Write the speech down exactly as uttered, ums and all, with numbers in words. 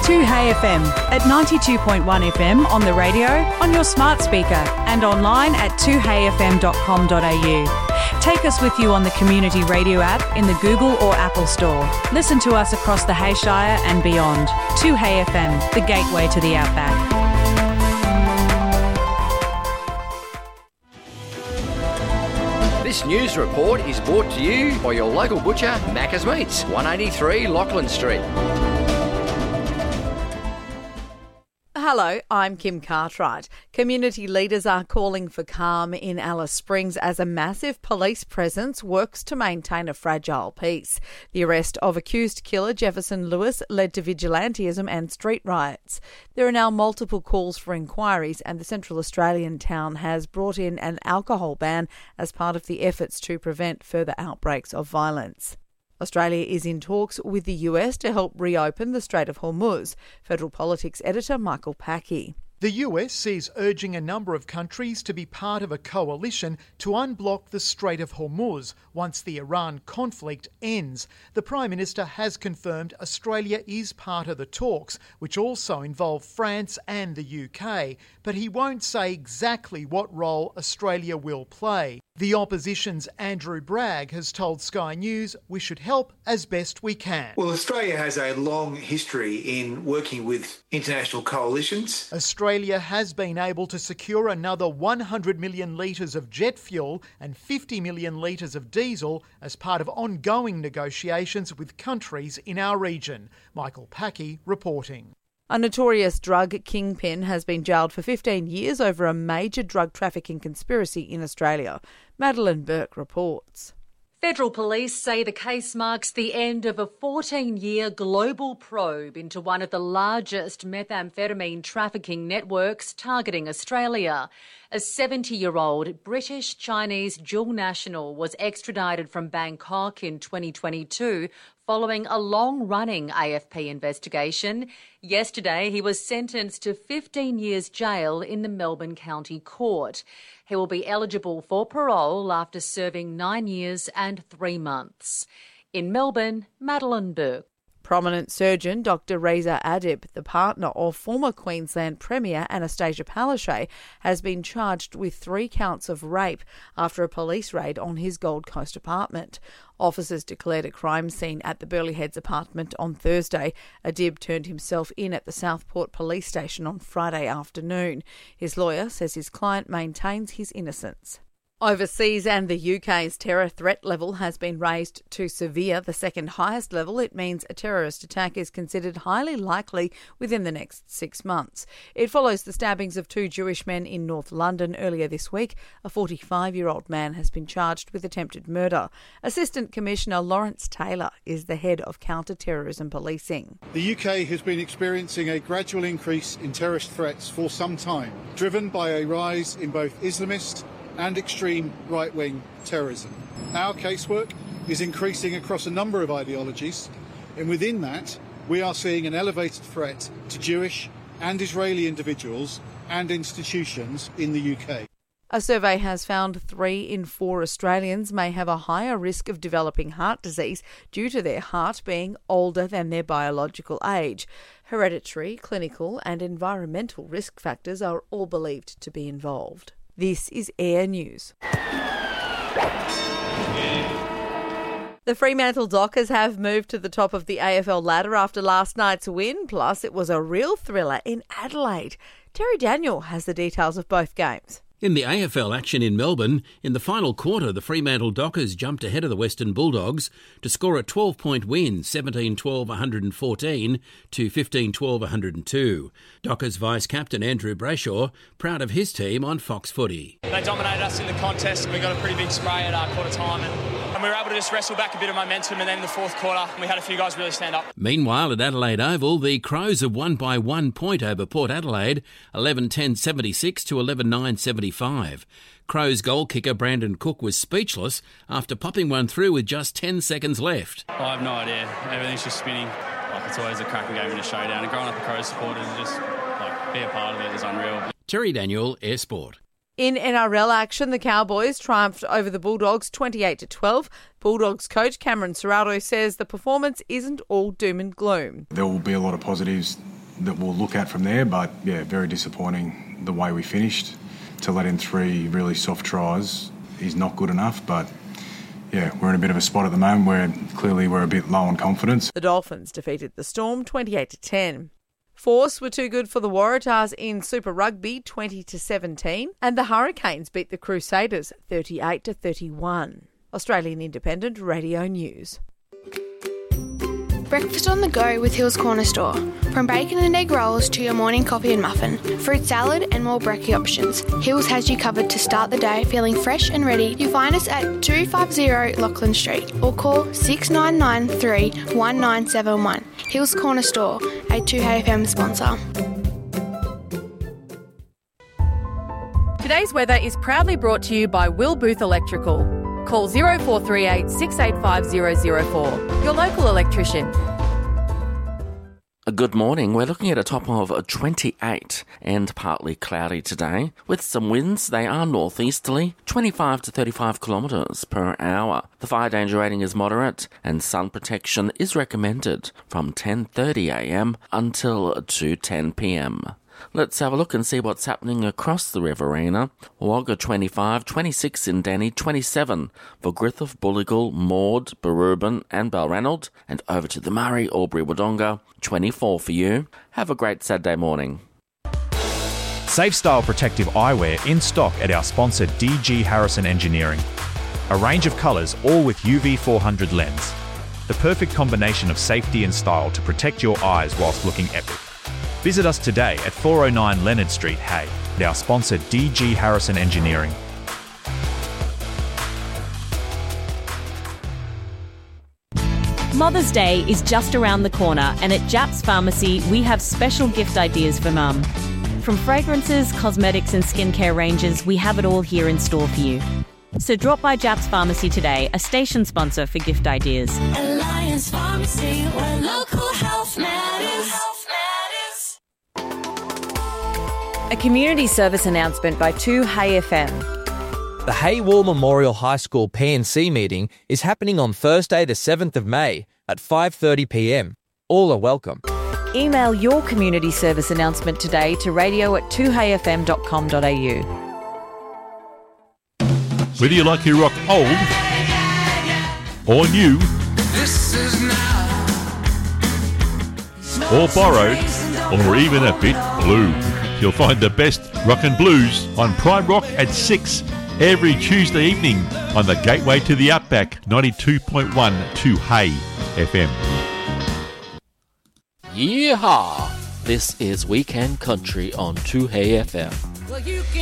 two Hey F M at ninety-two point one F M on the radio, on your smart speaker and online at two hey f m dot com dot a u. Take us with you on the Community Radio app in the Google or Apple Store. Listen to us across the Hayshire and beyond. two Hey F M, the gateway to the outback. This news report is brought to you by your local butcher, Macca's Meats, one eighty-three Lachlan Street. Hello, I'm Kim Cartwright. Community leaders are calling for calm in Alice Springs as a massive police presence works to maintain a fragile peace. The arrest of accused killer Jefferson Lewis led to vigilantism and street riots. There are now multiple calls for inquiries, and the Central Australian town has brought in an alcohol ban as part of the efforts to prevent further outbreaks of violence. Australia is in talks with the U S to help reopen the Strait of Hormuz. Federal Politics editor Michael Packey. The U S is urging a number of countries to be part of a coalition to unblock the Strait of Hormuz once the Iran conflict ends. The Prime Minister has confirmed Australia is part of the talks, which also involve France and the U K, but he won't say exactly what role Australia will play. The opposition's Andrew Bragg has told Sky News we should help as best we can. Well, Australia has a long history in working with international coalitions. Australia has been able to secure another one hundred million litres of jet fuel and fifty million litres of diesel as part of ongoing negotiations with countries in our region. Michael Packey reporting. A notorious drug kingpin has been jailed for fifteen years over a major drug trafficking conspiracy in Australia. Madeline Burke reports. Federal police say the case marks the end of a fourteen-year global probe into one of the largest methamphetamine trafficking networks targeting Australia. A seventy-year-old British-Chinese dual national was extradited from Bangkok in twenty twenty-two following a long-running A F P investigation. Yesterday, he was sentenced to fifteen years jail in the Melbourne County Court. He will be eligible for parole after serving nine years and three months. In Melbourne, Madeline Burke. Prominent surgeon Doctor Reza Adib, the partner of former Queensland Premier Anastasia Palaszczuk, has been charged with three counts of rape after a police raid on his Gold Coast apartment. Officers declared a crime scene at the Burleigh Heads apartment on Thursday. Adib turned himself in at the Southport police station on Friday afternoon. His lawyer says his client maintains his innocence. Overseas, and the U K's terror threat level has been raised to severe, the second highest level. It means a terrorist attack is considered highly likely within the next six months. It follows the stabbings of two Jewish men in North London earlier this week. A forty-five-year-old man has been charged with attempted murder. Assistant Commissioner Lawrence Taylor is the head of counter-terrorism policing. The U K has been experiencing a gradual increase in terrorist threats for some time, driven by a rise in both Islamist and extreme right-wing terrorism. Our casework is increasing across a number of ideologies, and within that, we are seeing an elevated threat to Jewish and Israeli individuals and institutions in the U K. A survey has found three in four Australians may have a higher risk of developing heart disease due to their heart being older than their biological age. Hereditary, clinical and environmental risk factors are all believed to be involved. This is Air News. The Fremantle Dockers have moved to the top of the A F L ladder after last night's win. Plus, it was a real thriller in Adelaide. Terry Daniel has the details of both games. In the A F L action in Melbourne, in the final quarter, the Fremantle Dockers jumped ahead of the Western Bulldogs to score a twelve-point win, seventeen twelve one fourteen to fifteen twelve one oh two. Dockers vice-captain Andrew Brayshaw proud of his team on Fox Footy. They dominated us in the contest and we got a pretty big spray at our quarter time and, and we were able to just wrestle back a bit of momentum, and then in the fourth quarter we had a few guys really stand up. Meanwhile, at Adelaide Oval, the Crows have won by one point over Port Adelaide, eleven ten seventy-six to eleven nine seventy-five. Crows goal kicker Brandon Cook was speechless after popping one through with just ten seconds left. Oh, I have no idea. Everything's just spinning. Like, it's always a cracking game and a showdown. And growing up a Crows supporter, just like be a part of it is unreal. Terry Daniel, Air Sport. In N R L action, the Cowboys triumphed over the Bulldogs twenty-eight to twelve. Bulldogs coach Cameron Ciraldo says the performance isn't all doom and gloom. There will be a lot of positives that we'll look at from there. But yeah, very disappointing the way we finished. To let in three really soft tries is not good enough, but yeah, we're in a bit of a spot at the moment where clearly we're a bit low on confidence. The Dolphins defeated the Storm twenty-eight to ten. Force were too good for the Waratahs in Super Rugby twenty to seventeen, and the Hurricanes beat the Crusaders thirty-eight to thirty-one. Australian Independent Radio News. Breakfast on the go with Hills Corner Store. From bacon and egg rolls to your morning coffee and muffin, fruit salad and more brekkie options, Hills has you covered to start the day feeling fresh and ready. You find us at two fifty Lachlan Street or call six nine nine three one nine seven one. Hills Corner Store, a two H F M sponsor. Today's weather is proudly brought to you by Will Booth Electrical. Call zero four three eight, six eight five zero zero four. Your local electrician. Good morning. We're looking at a top of twenty-eight and partly cloudy today. With some winds, they are northeasterly, twenty-five to thirty-five kilometres per hour. The fire danger rating is moderate and sun protection is recommended from ten thirty a m until two ten p m. Let's have a look and see what's happening across the Riverina. Wagga twenty-five, twenty-six in Denny, twenty-seven for Griffith, Bulligal, Maud, Barubin and Balranald. And over to the Murray, Albury, Wodonga, twenty-four for you. Have a great Saturday morning. Safe Style protective eyewear in stock at our sponsor D G Harrison Engineering. A range of colours, all with U V four hundred lens. The perfect combination of safety and style to protect your eyes whilst looking epic. Visit us today at four oh nine Leonard Street, Hay, and our sponsor D G Harrison Engineering. Mother's Day is just around the corner, and at Japs Pharmacy we have special gift ideas for Mum. From fragrances, cosmetics and skincare ranges, we have it all here in store for you. So drop by Japs Pharmacy today, a station sponsor for gift ideas. Alliance Pharmacy, where local health matters. A community service announcement by two Hay F M. The Haywall Memorial High School P and C meeting is happening on Thursday the seventh of May at five thirty p m. All are welcome. Email your community service announcement today to radio at two hay f m dot com dot a u. Whether you like your rock old or new or borrowed or even a bit blue, you'll find the best rock and blues on Prime Rock at six every Tuesday evening on the gateway to the Outback, ninety-two point one two Hay F M. Yeehaw! This is Weekend Country on two Hay F M.